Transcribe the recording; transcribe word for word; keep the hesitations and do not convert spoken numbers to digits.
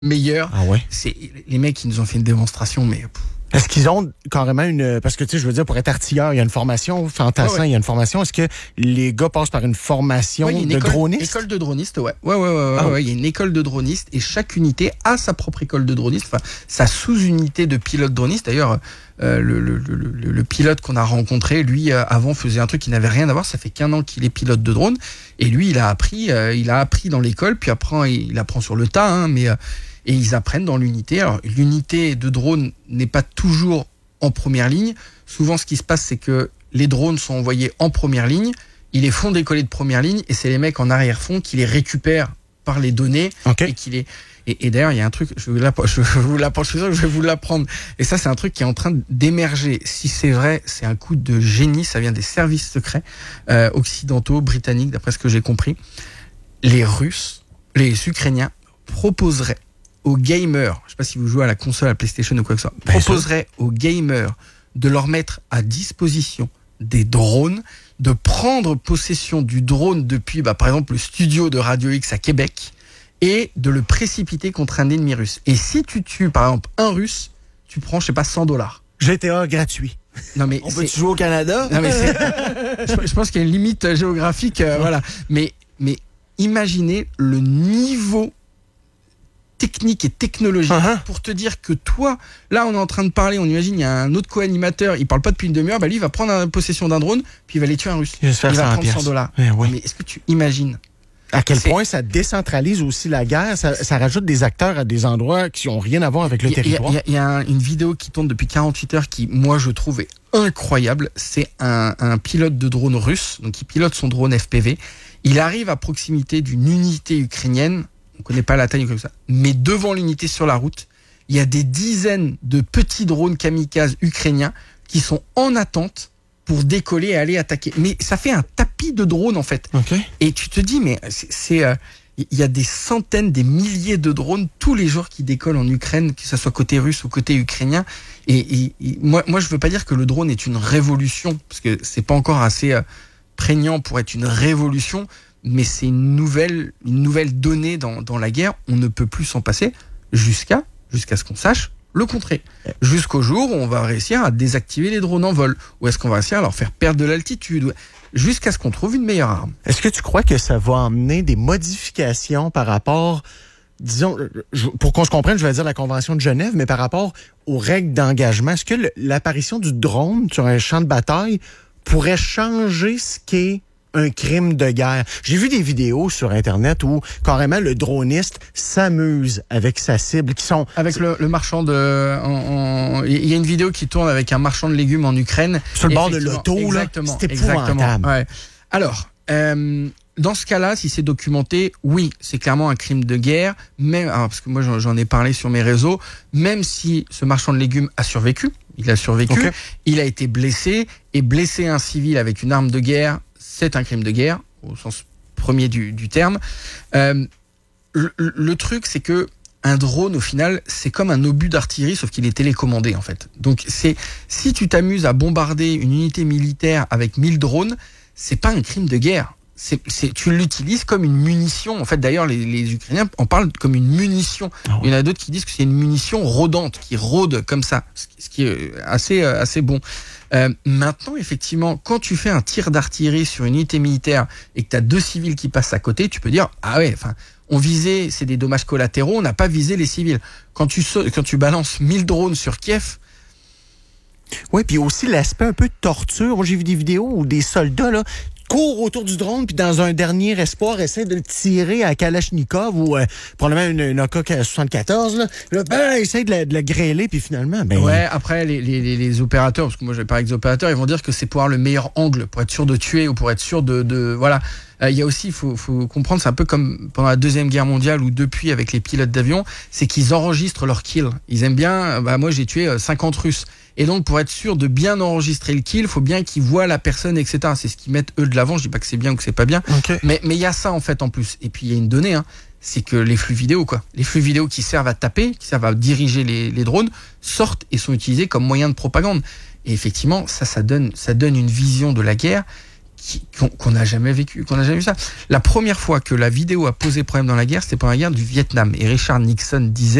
meilleur. Ah ouais? C'est les mecs qui nous ont fait une démonstration, mais... Est-ce qu'ils ont carrément une... Parce que, tu sais, je veux dire, pour être artilleur, il y a une formation. Fantassin, ouais, ouais. il y a une formation. Est-ce que les gars passent par une formation ouais, une de école, dronistes? École de dronistes, ouais. Ouais, ouais, ouais, ouais, ah. ouais. Il y a une école de dronistes et chaque unité a sa propre école de dronistes. Enfin, sa sous-unité de pilote droniste. D'ailleurs, euh, le, le, le, le, le pilote qu'on a rencontré, lui, euh, avant, faisait un truc qui n'avait rien à voir. Ça fait qu'un an qu'il est pilote de drone. Et lui, il a appris, euh, il a appris dans l'école, puis après, il apprend sur le tas, hein, mais... Euh, et ils apprennent dans l'unité. Alors, l'unité de drone n'est pas toujours en première ligne. Souvent, ce qui se passe, c'est que les drones sont envoyés en première ligne, ils les font décoller de première ligne, et c'est les mecs en arrière-fond qui les récupèrent par les données. Okay. Et qui les... Et, et d'ailleurs, il y a un truc, je vais vous l'apprendre, je suis sûr que je vais vous l'apprendre. Et ça, c'est un truc qui est en train d'émerger. Si c'est vrai, c'est un coup de génie. Ça vient des services secrets euh, occidentaux, britanniques, d'après ce que j'ai compris. Les Russes, les Ukrainiens proposeraient aux gamers, je sais pas si vous jouez à la console, à la PlayStation ou quoi que ce soit, proposerait aux gamers de leur mettre à disposition des drones, de prendre possession du drone depuis, bah, par exemple, le studio de Radio X à Québec et de le précipiter contre un ennemi russe. Et si tu tues, par exemple, un Russe, tu prends, je sais pas, cent dollars. G T A gratuit. Non, mais on peut jouer au Canada? Non, mais c'est... je, je pense qu'il y a une limite géographique, euh, voilà. Mais, mais imaginez le niveau technique et technologique uh-huh. pour te dire que toi, là on est en train de parler, on imagine il y a un autre co-animateur, il parle pas depuis une demi-heure, bah lui il va prendre possession d'un drone, puis il va aller tuer un Russe. Il va, se faire il va prendre pièces. cent dollars. Eh oui. Mais est-ce que tu imagines à quel c'est... point ça décentralise aussi la guerre, ça, ça rajoute des acteurs à des endroits qui ont rien à voir avec le il, territoire. Il y, y, y a un, une vidéo qui tourne depuis quarante-huit heures qui, moi, je trouve est incroyable. C'est un, un pilote de drone russe, donc il pilote son drone F P V. Il arrive à proximité d'une unité ukrainienne. On connaît pas la taille comme ça, mais devant l'unité sur la route, il y a des dizaines de petits drones kamikazes ukrainiens qui sont en attente pour décoller et aller attaquer. Mais ça fait un tapis de drones en fait. Okay. Et tu te dis, mais c'est, c'est euh, il y a des centaines, des milliers de drones tous les jours qui décollent en Ukraine, que ce soit côté russe ou côté ukrainien. Et, et, et moi, moi, je veux pas dire que le drone est une révolution, parce que c'est pas encore assez euh, prégnant pour être une révolution. Mais c'est une nouvelle, une nouvelle donnée dans, dans la guerre. On ne peut plus s'en passer jusqu'à, jusqu'à ce qu'on sache le contrer. Jusqu'au jour où on va réussir à désactiver les drones en vol. Ou est-ce qu'on va réussir à leur faire perdre de l'altitude. Jusqu'à ce qu'on trouve une meilleure arme. Est-ce que tu crois que ça va amener des modifications par rapport, disons, pour qu'on se comprenne, je vais dire la Convention de Genève, mais par rapport aux règles d'engagement? Est-ce que l'apparition du drone sur un champ de bataille pourrait changer ce qu'est un crime de guerre? J'ai vu des vidéos sur Internet où carrément le droniste s'amuse avec sa cible qui sont... Avec le, le marchand de... Il y a une vidéo qui tourne avec un marchand de légumes en Ukraine. Sur le bord de l'auto, là. C'était épouvantable. Ouais. Alors, euh, dans ce cas-là, si c'est documenté, oui, c'est clairement un crime de guerre. Même, alors, parce que moi, j'en, j'en ai parlé sur mes réseaux. Même si ce marchand de légumes a survécu, il a survécu, okay. Il a été blessé. Et blesser un civil avec une arme de guerre, c'est un crime de guerre, au sens premier du, du terme. Euh, le, le truc, c'est que un drone, au final, c'est comme un obus d'artillerie, sauf qu'il est télécommandé, en fait. Donc, c'est, si tu t'amuses à bombarder une unité militaire avec mille drones, c'est pas un crime de guerre. C'est, c'est, tu l'utilises comme une munition. En fait, d'ailleurs, les, les Ukrainiens en parlent comme une munition. Oh. Il y en a d'autres qui disent que c'est une munition rôdante, qui rôde comme ça, ce qui est assez, assez bon. Euh, maintenant, effectivement, quand tu fais un tir d'artillerie sur une unité militaire et que tu as deux civils qui passent à côté, tu peux dire « Ah ouais, enfin, on visait, c'est des dommages collatéraux, on n'a pas visé les civils. » Quand tu, quand tu balances mille drones sur Kiev... Oui, puis aussi l'aspect un peu de torture. Moi, j'ai vu des vidéos où des soldats, là, court autour du drone, puis dans un dernier espoir, essaie de le tirer à Kalachnikov ou euh, probablement une, une A K soixante-quatorze, là, là ben, essaie de, la, de le grêler, puis finalement... Ben, ouais, après, les, les, les opérateurs, parce que moi, je vais parler avec des opérateurs, ils vont dire que c'est pour avoir le meilleur angle, pour être sûr de tuer ou pour être sûr de... de voilà. Il euh, y a aussi, il faut, faut comprendre, c'est un peu comme pendant la Deuxième Guerre mondiale ou depuis avec les pilotes d'avion, c'est qu'ils enregistrent leurs kills. Ils aiment bien, bah, moi j'ai tué cinquante Russes. Et donc, pour être sûr de bien enregistrer le kill, il faut bien qu'ils voient la personne, et cetera. C'est ce qu'ils mettent eux de l'avant. Je dis pas que c'est bien ou que c'est pas bien. Okay. Mais mais il y a ça en fait en plus. Et puis il y a une donnée, hein, c'est que les flux vidéo, quoi, les flux vidéo qui servent à taper, qui servent à diriger les, les drones, sortent et sont utilisés comme moyen de propagande. Et effectivement, ça, ça donne, ça donne une vision de la guerre qui, qu'on, qu'on n'a jamais vécu, qu'on n'a jamais vu ça. La première fois que la vidéo a posé problème dans la guerre, c'était pendant la guerre du Vietnam. Et Richard Nixon disait